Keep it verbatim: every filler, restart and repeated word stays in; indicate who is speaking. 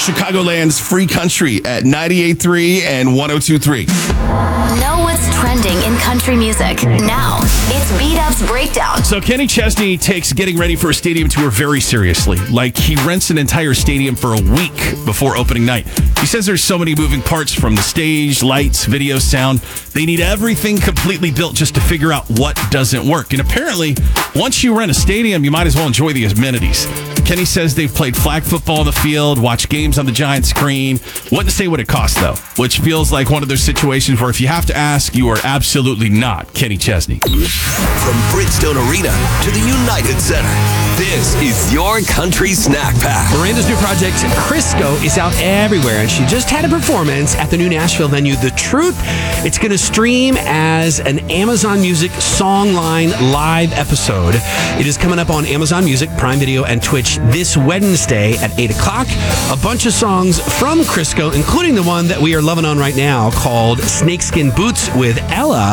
Speaker 1: Chicagoland's free country at ninety-eight point three and one oh two point three.
Speaker 2: Know what's trending in country music. Now, it's B-Dub's Breakdown.
Speaker 1: So Kenny Chesney takes getting ready for a stadium tour very seriously. Like, he rents an entire stadium for a week before opening night. He says there's so many moving parts from the stage, lights, video, sound. They need everything completely built just to figure out what doesn't work. And apparently, once you rent a stadium, you might as well enjoy the amenities. Kenny says they've played flag football on the field, watched games on the giant screen. Wouldn't say what it costs, though, which feels like one of those situations where if you have to ask, you are absolutely not Kenny Chesney.
Speaker 3: From Bridgestone Arena to the United Center, this is your country snack pack.
Speaker 4: Miranda's new project, Crisco, is out everywhere, and she just had a performance at the new Nashville venue, The Truth. It's going to stream as an Amazon Music Songline live episode. It is coming up on Amazon Music, Prime Video, and Twitch this Wednesday at eight o'clock. A bunch of songs from Crisco, including the one that we are loving on right now called Snakeskin Boots with Ella.